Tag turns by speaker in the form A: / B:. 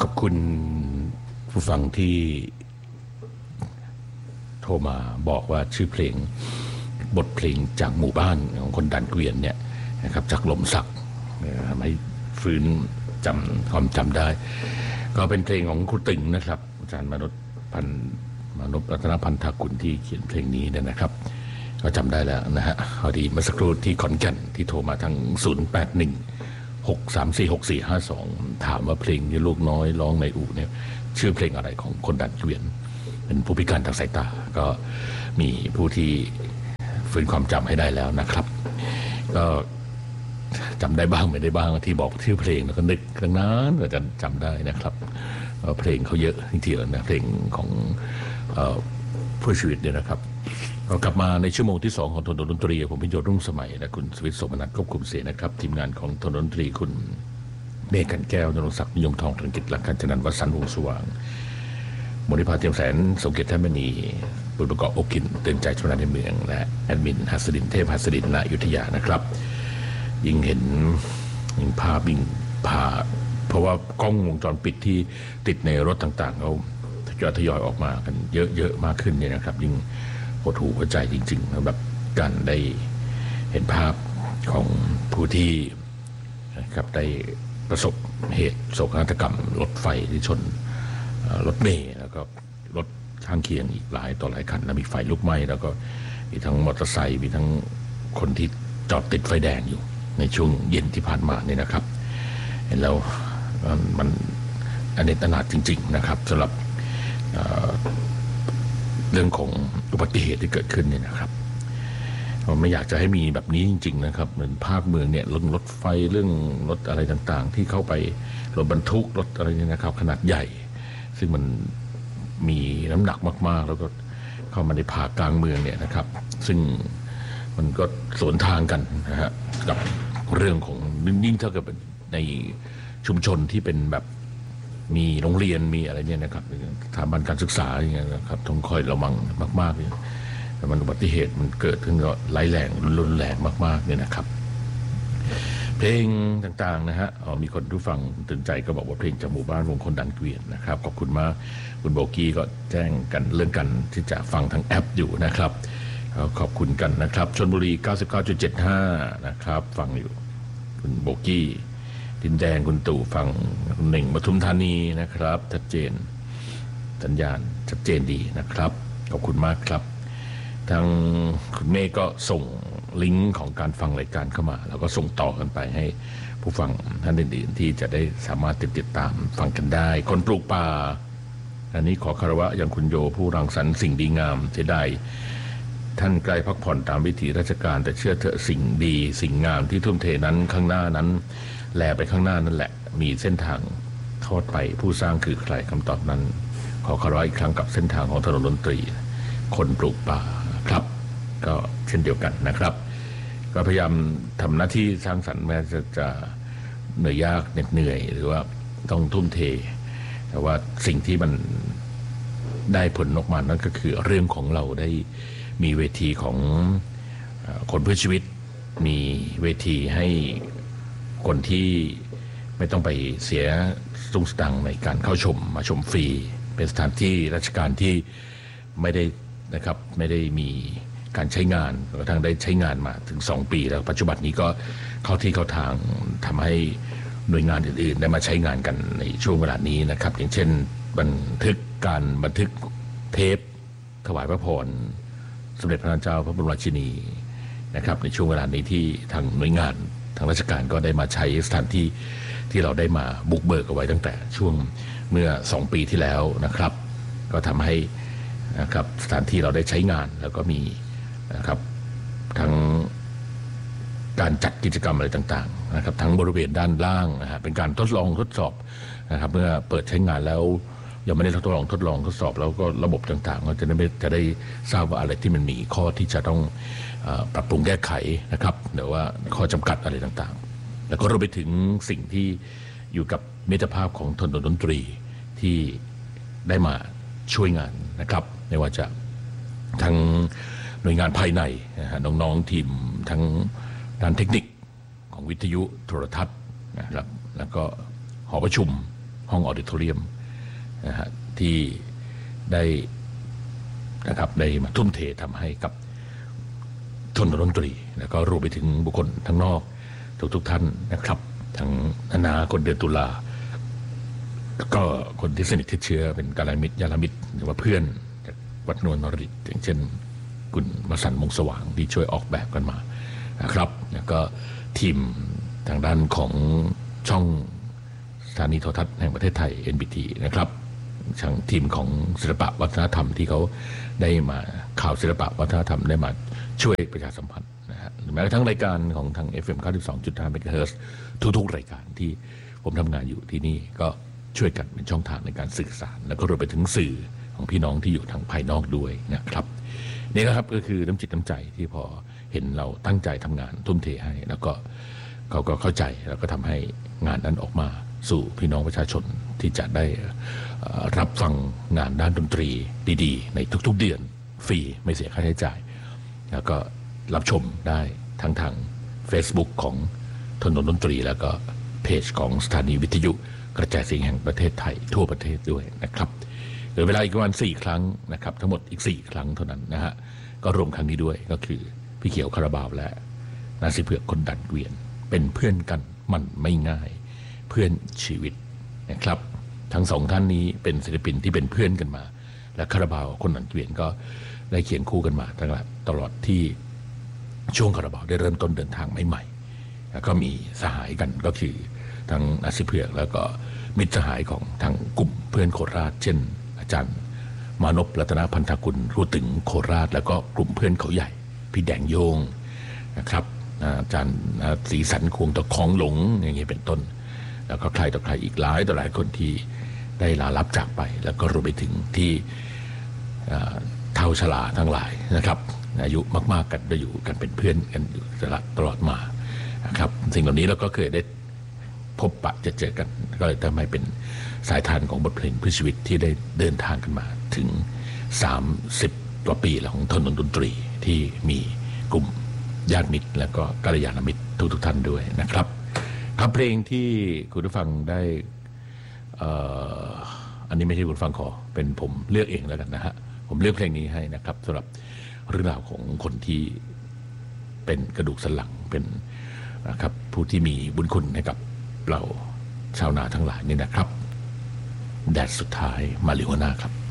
A: ขอบคุณผู้ฟังที่โทรมาบอกว่าชื่อเพลงบทเพลงจากหมู่บ้านของคนดันเกวียนเนี่ยนะครับจากลมสักทำให้ฟื้นจำความจำได้ก็เป็นเพลงของครูตึงนะครับอาจารย์มนุษย์รัตนพันธกุลที่เขียนเพลงนี้เนี่ยนะครับก็จำได้แล้วนะฮะพอดีเมื่อสักครู่ที่ขอนแก่นที่โทรมาทาง0816346452ถามว่าเพลงที่ลูกน้อยร้องในอู่เนี่ยชื่อเพลงอะไรของคนดันเกวียนเป็นผู้พิการทางสายตาก็มีผู้ที่ฟื้นความจำให้ได้แล้วนะครับก็จำได้บ้างไม่ได้บ้างที่บอกชื่อเพลงแล้วก็นึกดังนั้นก็จะจำได้นะครับเพลงเขาเยอะจริงๆแล้วนะเพลงของเพื่อชีวิตเนี่ยนะครับเรากลับมาในชั่วโมงที่2ของถนนดนตรีผมพิโยรุ่งสมัยและคุณสวิทย์สมนัสควบคุมเสียงนะครับทีมงานของถนนดนตรีคุณเมฆกันแก้วนรงศักดิ์นิยมทองธุรกิจหลักการจันทร์วสันต์วงสว่างมณิพาเทียมแสนสมเกียรติแท้มณีบุญประกอบโอกินเตือนใจชนะในเมืองและแอดมินหัสดินเทพหัสดินณอยุธยานะครับยิ่งเห็นยิ่งภาพยิ่งพาเพราะว่ากล้องวงจรปิดที่ติดในรถต่างๆเขาทยอยออกมากันเยอะๆมากขึ้นเนี่ยนะครับยิ่งหดหู่หัวใจจริงๆแบบการได้เห็นภาพของผู้ที่นะครับได้ประสบเหตุโศกนาฏกรรมรถไฟที่ชนรถเมล์แล้วก็รถข้างเคียงอีกหลายต่อหลายคันแล้วมีไฟลุกไหม้แล้วก็มีทั้งมอเตอร์ไซค์มีทั้งคนที่จอดติดไฟแดงอยู่ในช่วงเย็นที่ผ่านมาเนี่ยนะครับเห็นแล้วมันอเนกนาถจริงๆนะครับสำหรับเรื่องของอุบัติเหตุที่เกิดขึ้นเนี่ยนะครับผมไม่อยากจะให้มีแบบนี้จริงๆนะครับเหมือนภาคเมืองเนี่ยรถไฟเรื่องรถอะไรต่างๆที่เข้าไปรถบรรทุกรถอะไรเนี่ยนะครับขนาดใหญ่ซึ่งมันมีน้ำหนักมากๆแล้วก็เข้ามาในภาคกลางเมืองเนี่ยนะครับซึ่งมันก็สวนทางกันนะฮะกับเรื่องของยิ่งถ้าเกิดในชุมชนที่เป็นแบบมีโรงเรียนมีอะไรเนี่ยนะครับสถาบันการศึกษาอย่างเงี้ยนะครับต้องคอยระวังมากๆเลยแต่มันอุบัติเหตุมันเกิดขึ้นก็ร้ายแรงรุนแรงมากๆเนี่ยนะครับเพลงต่างๆนะฮะมีคนผู้ฟังตื่นใจก็บอกว่าเพลงจากหมู่บ้านวงคนดันเกวียนนะครับขอบคุณมากคุณโบกี้ก็แจ้งกันเรื่องกันที่จะฟังทางแอปอยู่นะครับขอบคุณกันนะครับชลบุรี 99.75 นะครับฟังอยู่คุณโบกี้ดินแดงคุณตู่ฟังคุณหนึ่งปทุมธานีนะครับชัดเจนสัญญาณชัดเจนดีนะครับขอบคุณมากครับทางคุณเมฆก็ส่งลิงก์ของการฟังรายการเข้ามาแล้วก็ส่งต่อกันไปให้ผู้ฟังท่านอื่นๆที่จะได้สามารถติดตามฟังกันได้คนปลูกป่าอันนี้ขอคารวะอย่างคุณโยผู้รังสรรค์สิ่งดีงามเสียดายท่านใกล้พักผ่อนตามวิถีราชการแต่เชื่อเถอะสิ่งดีสิ่งงามที่ทุ่มเทนั้นข้างหน้านั้นแลไปข้างหน้านั่นแหละมีเส้นทางทอดไปผู้สร้างคือใครคำตอบนั้นขอคารวะอีกครั้งกับเส้นทางของถนนดนตรีคนปลูกป่าครับก็เช่นเดียวกันนะครับก็พยายามทำหน้าที่สร้างสรรค์แม้จะเหนื่อยยากเหนื่อยหรือว่าต้องทุ่มเทแต่ว่าสิ่งที่มันได้ผลออกมานั่นก็คือเรื่องของเราได้มีเวทีของคนเพื่อชีวิตมีเวทีให้คนที่ไม่ต้องไปเสียสตุ้งสตังในการเข้าชมมาชมฟรีเป็นสถานที่ราชการที่ไม่ได้นะครับไม่ได้มีการใช้งานกระทั่งได้ใช้งานมาถึง2 ปีแล้วปัจจุบันนี้ก็เข้าที่เข้าทางทำให้หน่วยงานอื่นๆได้มาใช้งานกันในช่วงเวลานี้นะครับอย่างเช่นบันทึกเทปถวายพระพรสมเด็จพระนางเจ้าพระบรมราชินีนะครับในช่วงเวลานี้ที่ทางหน่วยงานทางราชการก็ได้มาใช้สถานที่ที่เราได้มาบุกเบิกเอาไว้ตั้งแต่ช่วงเมื่อ2 ปีที่แล้วนะครับก็ทำให้นะครับสถานที่เราได้ใช้งานแล้วก็มีนะครับทั้งการจัดกิจกรรมอะไรต่างๆนะครับทั้งบริเวณด้านล่างนะฮะเป็นการทดสอบนะครับเมื่อเปิดใช้งานแล้วยังไม่ได้ทดสอบแล้วก็ระบบต่างๆก็จะได้ทราบว่าอะไรที่มันมีข้อที่จะต้องปรับปรุงแก้ไขนะครับหรือว่าข้อจำกัดอะไรต่างๆแล้วก็รวมไปถึงสิ่งที่อยู่กับมิตรภาพของถนนดนตรีที่ได้มาช่วยงานนะครับไม่ว่าจะทั้งหน่วยงานภายในน้องๆทีมทั้งด้านเทคนิคของวิทยุโทรทัศน์นะครับแล้วก็หอประชุมห้องออดิทอเรียมนะฮะที่ได้นะครับได้มาทุ่มเททำให้กับชนดนตรีแล้วก็รวมไปถึงบุคคลทั้งนอกทุกท่านนะครับทั้งนานาคนเดือนตุลาก็คนที่สนิทที่เชื้อเป็นกัลยาณมิตรญาณมิตรหรือว่าเพื่อนจากวัดนวลนริตอย่างเช่นคุณวสันต์มงสว่างที่ช่วยออกแบบกันมานะครับแล้วก็ทีมทางด้านของช่องสถานีโทรทัศน์แห่งประเทศไทย NBT นะครับทางทีมของศิลปะวัฒนธรรมที่เขาได้มาข่าวศิลปะวัฒนธรรมได้มาช่วยประชาสัมพันธ์นะฮะหรือแม้กระทั่งรายการของทาง FM 92.5 MHz ทุกๆรายการที่ผมทำงานอยู่ที่นี่ก็ช่วยกันเป็นช่องทางในการสื่อสารแล้วก็รวมไปถึงสื่อของพี่น้องที่อยู่ทางภายนอกด้วยนะครับนี่นะครับก็คือน้ำจิตน้ำใจที่พอเห็นเราตั้งใจทำงานทุ่มเทให้แล้วก็เขาก็เข้าใจแล้วก็ทำให้งานนั้นออกมาสู่พี่น้องประชาชนที่จะได้รับฟังงานด้านดนตรีดีๆในทุกๆเดือนฟรีไม่เสียค่าใช้จ่ายแล้วก็รับชมได้ทั้งทาง Facebook ของถนนดนตรีแล้วก็เพจของสถานีวิทยุกระจายเสียงแห่งประเทศไทยทั่วประเทศด้วยนะครับเหลือเวลาอีกประมาณ4 ครั้งนะครับทั้งหมดอีก4 ครั้งเท่านั้นนะฮะก็รวมครั้งนี้ด้วยก็คือพี่เขียวคาราบาวและนาสิเผือกคนดันเกวียนเป็นเพื่อนกันมันไม่ง่ายเพื่อนชีวิตนะครับทั้งสองท่านนี้เป็นศิลปินที่เป็นเพื่อนกันมาและคาราบาวคนดันเกวียนก็ได้เขียนคู่กันมาตลอดที่ช่วงคาราบาวได้เริ่มต้นเดินทางใหม่ๆแล้วก็มีสหายกันก็คือทั้งนาสิเผือกแล้วก็มิตรสหายของทางกลุ่มเพื่อนโคราชเช่นอาจารย์มานพรัตนพันธกุลรู้ถึงโคราชแล้วก็กลุ่มเพื่อนเขาใหญ่พี่แดงโยงนะครับอาจารย์ศรีสันควงตะคองหลงอย่างนี้เป็นต้นแล้วก็ใครต่อใครอีกหลายต่อหลายคนที่ได้ลาลับจากไปแล้วก็รวมไปถึงที่เท่าชราทั้งหลายนะครับอายุมากๆกันได้อยู่กันเป็นเพื่อนกันอยู่ตลอดมานะครับสิ่งเหล่านี้เราก็เคยได้พบปะเจอกันก็เลยทำให้เป็นสายทานของบทเพลงเพื่อชีวิตที่ได้เดินทางกันมาถึง30 กว่าปีแล้วของถนนดนตรีที่มีกลุ่มญาติมิตรและก็กัลยาณมิตรทุกท่านด้วยนะครับครับเพลงที่คุณผู้ฟังได้อันนี้ไม่ใช่คุณฟังขอเป็นผมเลือกเองแล้วกันนะฮะผมเลือกเพลงนี้ให้นะครับสำหรับเรื่องราวของคนที่เป็นกระดูกสันหลังเป็นนะครับผู้ที่มีบุญคุณให้กับเราชาวนาทั้งหลายนี่นะครับแดดสุดท้ายมาริโอน่าครับ